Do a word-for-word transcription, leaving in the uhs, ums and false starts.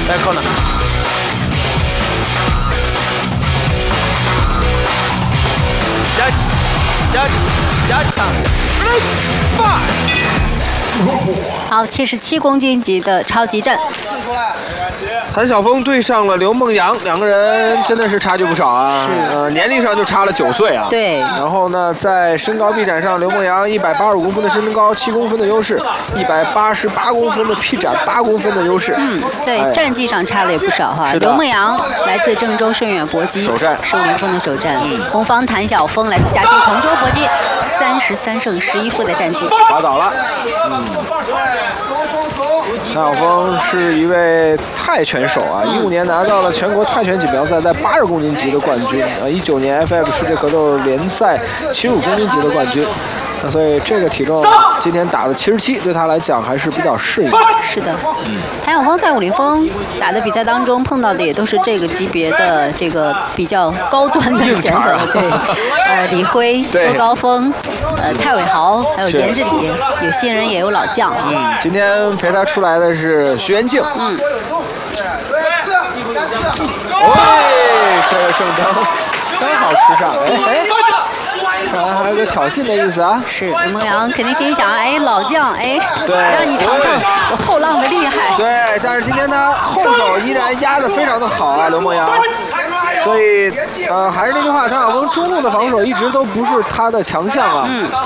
来扣呢。加加加长 ，five。 好，七十七公斤级的超级战。 谭晓峰对上了刘梦阳，两个人真的是差距不少啊。呃，年龄上就差了九岁啊。 对。 然后呢，在身高臂展上，刘梦阳一百八十五公分的身高，七公分的优势；一百八十八公分的臂展，八公分的优势。 嗯，在战绩上差的也不少哈。 是的。 刘梦阳来自郑州顺远搏击， 首战， 是武林风的首战。嗯。红方谭晓峰来自嘉兴同州搏击，三十三胜十一负的战绩。 打倒了。嗯。谭晓峰是一位泰拳手啊，一五年拿到了全国泰拳锦标赛在八十公斤级的冠军，呃，一九年 F F 世界格斗联赛七十五公斤级的冠军。那所以这个体重今天打的七十七，对他来讲还是比较适应。 是的，嗯，谭晓峰在武林风打的比赛当中碰到的也都是这个级别的这个比较高端的选手，对，呃，李辉、郭高峰、呃，蔡伟豪，还有严志礼，有新人也有老将。 嗯，今天陪他出来的是徐元庆。嗯。喂，这个正当刚好吃上，哎哎。看来还有个挑衅的意思啊！ 是刘梦阳肯定心想，哎，老将，哎， 对， 让你尝尝我后浪的厉害。 对，但是今天他后手依然压得非常的好啊，刘梦阳。所以，呃，还是那句话，谭晓峰中路的防守一直都不是他的强项啊。嗯。